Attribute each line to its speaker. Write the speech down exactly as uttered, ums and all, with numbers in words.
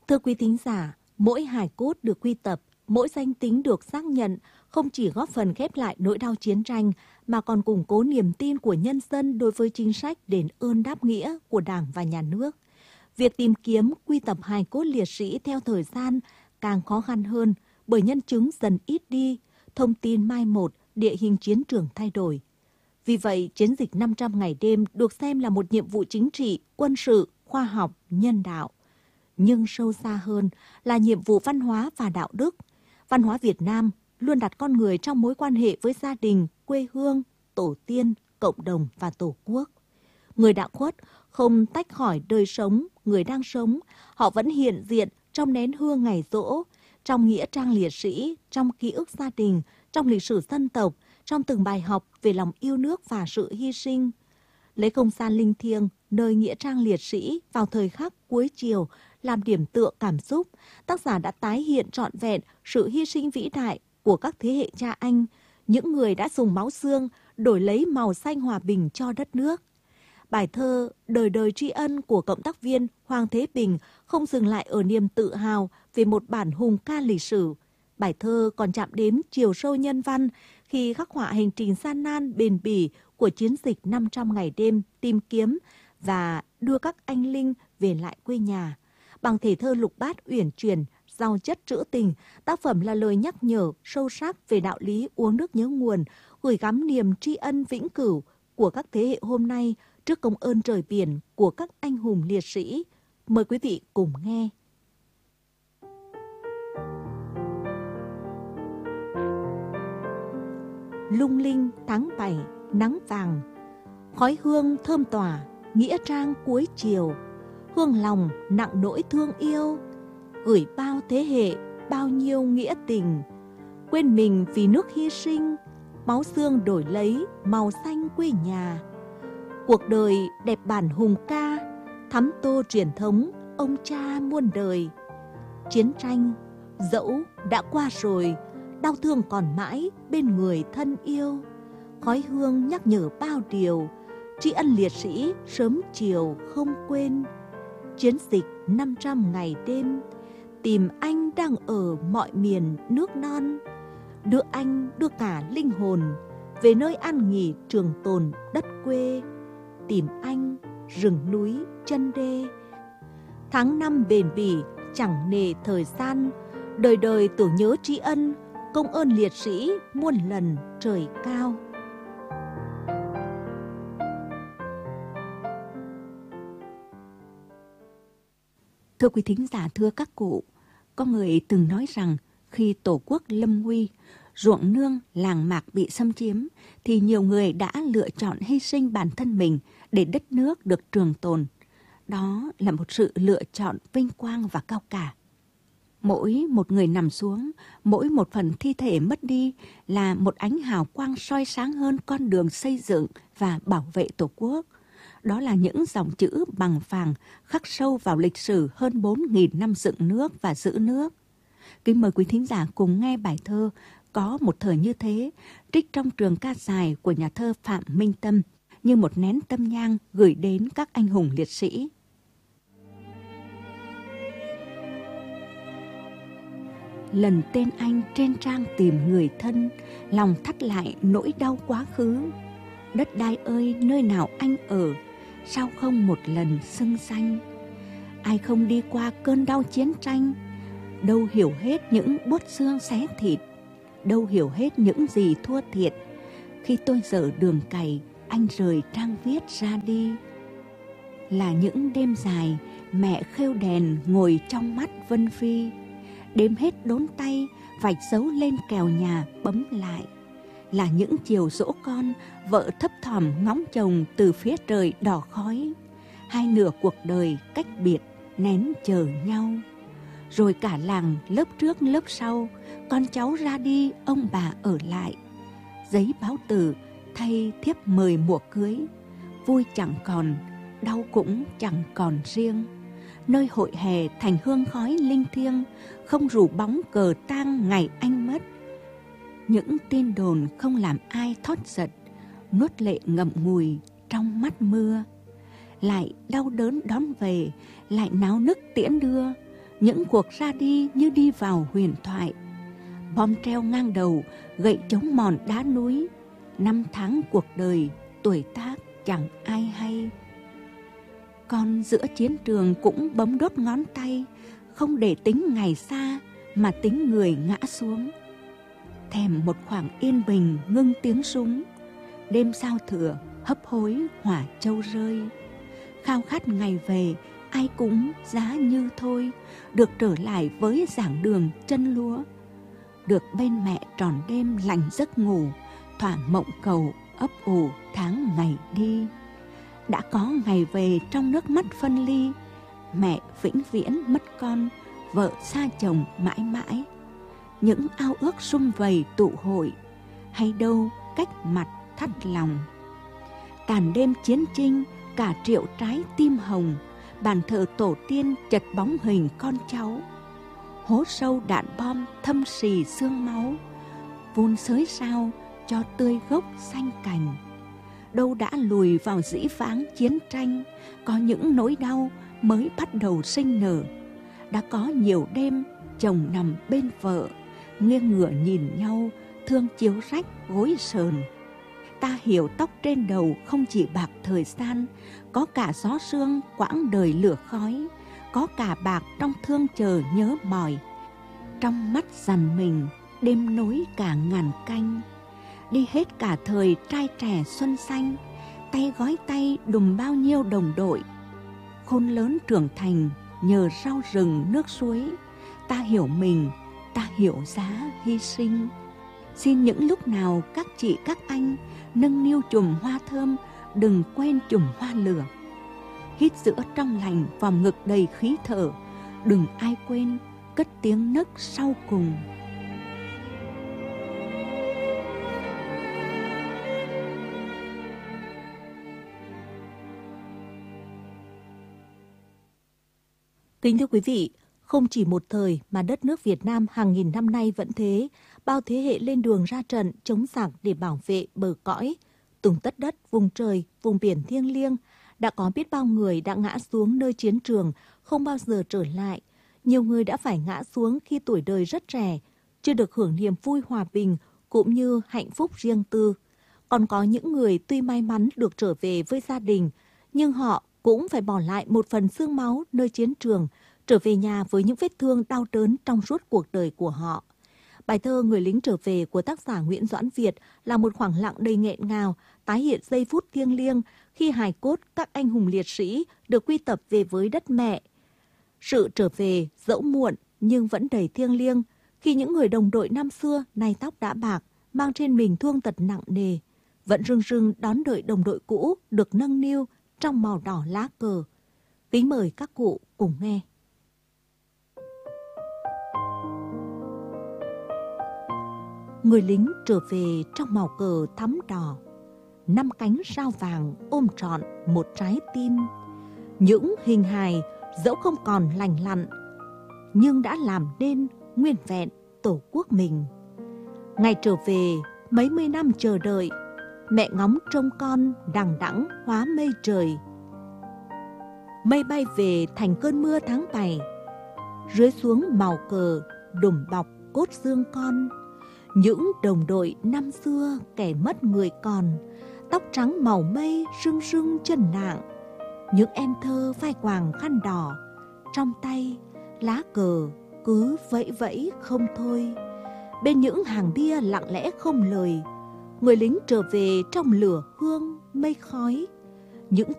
Speaker 1: Thưa quý thính giả, mỗi hài cốt được quy tập, mỗi danh tính được xác nhận không chỉ góp phần khép lại nỗi đau chiến tranh mà còn củng cố niềm tin của nhân dân đối với chính sách đền ơn đáp nghĩa của Đảng và Nhà nước. Việc tìm kiếm, quy tập hài cốt liệt sĩ theo thời gian càng khó khăn hơn bởi nhân chứng dần ít đi, thông tin mai một, địa hình chiến trường thay đổi. Vì vậy, chiến dịch năm trăm ngày đêm được xem là một nhiệm vụ chính trị, quân sự, khoa học, nhân đạo. Nhưng sâu xa hơn là nhiệm vụ văn hóa và đạo đức. Văn hóa Việt Nam luôn đặt con người trong mối quan hệ với gia đình, quê hương, tổ tiên, cộng đồng và Tổ quốc. Người đã khuất không tách khỏi đời sống, người đang sống, họ vẫn hiện diện trong nén hương ngày giỗ, trong nghĩa trang liệt sĩ, trong ký ức gia đình, trong lịch sử dân tộc, trong từng bài học về lòng yêu nước và sự hy sinh. Lấy không gian linh thiêng, nơi nghĩa trang liệt sĩ vào thời khắc cuối chiều làm điểm tựa cảm xúc, tác giả đã tái hiện trọn vẹn sự hy sinh vĩ đại của các thế hệ cha anh, những người đã dùng máu xương đổi lấy màu xanh hòa bình cho đất nước. Bài thơ Đời đời tri ân của cộng tác viên Hoàng Thế Bình không dừng lại ở niềm tự hào về một bản hùng ca lịch sử. Bài thơ còn chạm đến chiều sâu nhân văn khi khắc họa hành trình gian nan bền bỉ của chiến dịch năm trăm ngày đêm tìm kiếm và đưa các anh linh về lại quê nhà. Bằng thể thơ lục bát uyển chuyển, giàu chất trữ tình, tác phẩm là lời nhắc nhở sâu sắc về đạo lý uống nước nhớ nguồn, gửi gắm niềm tri ân vĩnh cửu của các thế hệ hôm nay trước công ơn trời biển của các anh hùng liệt sĩ. Mời quý vị cùng nghe. Lung linh tháng bảy, nắng vàng, khói hương thơm tỏa, nghĩa trang cuối chiều, hương lòng nặng nỗi thương yêu, gửi bao thế hệ, bao nhiêu nghĩa tình, quên mình vì nước hy sinh, máu xương đổi lấy màu xanh quê nhà. Cuộc đời đẹp bản hùng ca, thắm tô truyền thống ông cha muôn đời. Chiến tranh dẫu đã qua rồi, đau thương còn mãi bên người thân yêu. Khói hương nhắc nhở bao điều, tri ân liệt sĩ sớm chiều không quên. Chiến dịch năm trăm ngày đêm, tìm anh đang ở mọi miền nước non. Đưa anh đưa cả linh hồn về nơi an nghỉ trường tồn đất quê. Tìm anh rừng núi chân đê. Tháng năm bền bỉ chẳng nề thời gian, đời đời tưởng nhớ tri ân công ơn liệt sĩ muôn lần trời cao. Thưa quý thính giả, thưa các cụ, có người từng nói rằng khi Tổ quốc lâm nguy, ruộng nương, làng mạc bị xâm chiếm, thì nhiều người đã lựa chọn hy sinh bản thân mình để đất nước được trường tồn. Đó là một sự lựa chọn vinh quang và cao cả. Mỗi một người nằm xuống, mỗi một phần thi thể mất đi là một ánh hào quang soi sáng hơn con đường xây dựng và bảo vệ Tổ quốc. Đó là những dòng chữ bằng vàng khắc sâu vào lịch sử hơn bốn nghìn năm dựng nước và giữ nước. Kính mời quý thính giả cùng nghe bài thơ Có một thời như thế, trích trong trường ca dài của nhà thơ Phạm Minh Tâm, như một nén tâm nhang gửi đến các anh hùng liệt sĩ. Lần tên anh trên trang tìm người thân, lòng thắt lại nỗi đau quá khứ. Đất đai ơi, nơi nào anh ở, sao không một lần xưng danh? Ai không đi qua cơn đau chiến tranh, đâu hiểu hết những buốt xương xé thịt, đâu hiểu hết những gì thua thiệt. Khi tôi dở đường cày, anh rời trang viết ra đi. Là những đêm dài, mẹ khêu đèn ngồi trong mắt Vân Phi, đếm hết đốn tay, vạch dấu lên kèo nhà bấm lại. Là những chiều dỗ con, vợ thấp thỏm ngóng chồng từ phía trời đỏ khói. Hai nửa cuộc đời cách biệt, nén chờ nhau. Rồi cả làng lớp trước lớp sau, con cháu ra đi, ông bà ở lại. Giấy báo tử thay thiếp mời mùa cưới, vui chẳng còn, đau cũng chẳng còn riêng. Nơi hội hè thành hương khói linh thiêng, không rủ bóng cờ tang ngày anh mất. Những tin đồn không làm ai thót giật, nuốt lệ ngậm ngùi trong mắt mưa. Lại đau đớn đón về, lại náo nức tiễn đưa,
Speaker 2: những cuộc ra đi như đi vào huyền thoại. Bom treo ngang đầu, gậy chống mòn đá núi, năm tháng cuộc đời, tuổi tác chẳng ai hay. Con giữa chiến trường cũng bấm đốt ngón tay, không để tính ngày xa mà tính người ngã xuống. Thèm một khoảng yên bình ngưng tiếng súng, đêm giao thừa hấp hối hỏa châu rơi. Khao khát ngày về ai cũng giá như thôi, được trở lại với giảng đường chân lúa, được bên mẹ tròn đêm lành giấc ngủ, thỏa mộng cầu ấp ủ tháng ngày đi. Đã có ngày về trong nước mắt phân ly, mẹ vĩnh viễn mất con, vợ xa chồng mãi mãi. Những ao ước sum vầy tụ hội, hay đâu cách mặt thắt lòng. Tàn đêm chiến tranh, cả triệu trái tim hồng, bàn thờ tổ tiên chật bóng hình con cháu. Hố sâu đạn bom thâm xì xương máu, vun xới sao cho tươi gốc xanh cành. Đâu đã lùi vào dĩ vãng chiến tranh, có những nỗi đau mới bắt đầu sinh nở. Đã có nhiều đêm chồng nằm bên vợ, nghiêng ngửa nhìn nhau, thương chiếu rách gối sờn. Ta hiểu tóc trên đầu không chỉ bạc thời gian, có cả gió sương quãng đời lửa khói, có cả bạc trong thương chờ nhớ mỏi. Trong mắt dằn mình, đêm nối cả ngàn canh. Đi hết cả thời trai trẻ xuân xanh, tay gói tay đùm bao nhiêu đồng đội. Khôn lớn trưởng thành nhờ rau rừng nước suối, ta hiểu mình, ta hiểu giá hy sinh. Xin những lúc nào các chị các anh nâng niu chùm hoa thơm, đừng quên chùm hoa lửa. Hít giữa trong lành vòng ngực đầy khí thở, đừng ai quên cất tiếng nấc sau cùng.
Speaker 1: Kính thưa quý vị, không chỉ một thời mà đất nước Việt Nam hàng nghìn năm nay vẫn thế, bao thế hệ lên đường ra trận chống giặc để bảo vệ bờ cõi, từng tất đất, vùng trời, vùng biển thiêng liêng. Đã có biết bao người đã ngã xuống nơi chiến trường, không bao giờ trở lại. Nhiều người đã phải ngã xuống khi tuổi đời rất trẻ, chưa được hưởng niềm vui hòa bình cũng như hạnh phúc riêng tư. Còn có những người tuy may mắn được trở về với gia đình, nhưng họ cũng phải bỏ lại một phần xương máu nơi chiến trường, trở về nhà với những vết thương đau đớn trong suốt cuộc đời của họ. Bài thơ Người lính trở về của tác giả Nguyễn Doãn Việt là một khoảng lặng đầy nghẹn ngào, tái hiện giây phút thiêng liêng khi hài cốt các anh hùng liệt sĩ được quy tập về với đất mẹ. Sự trở về dẫu muộn nhưng vẫn đầy thiêng liêng khi những người đồng đội năm xưa nay tóc đã bạc, mang trên mình thương tật nặng nề, vẫn rưng rưng đón đợi đồng đội cũ được nâng niu trong màu đỏ lá cờ. Kính mời các cụ cùng nghe. Người lính trở về trong màu cờ thắm đỏ, năm cánh sao vàng ôm trọn một trái tim. Những hình hài dẫu không còn lành lặn, nhưng đã làm nên nguyên vẹn tổ quốc mình. Ngày trở về mấy mươi năm chờ đợi, mẹ ngóng trông con đằng đẵng hóa mây trời. Mây bay về thành cơn mưa tháng bảy, rơi xuống màu cờ đùm bọc cốt xương con. Những đồng đội năm xưa kẻ mất người còn, tóc trắng màu mây sưng sưng chân nạng. Những em thơ vai quàng khăn đỏ, trong tay lá cờ cứ vẫy vẫy không thôi. Bên những hàng bia lặng lẽ không lời, người lính trở về trong lửa hương mây khói. Những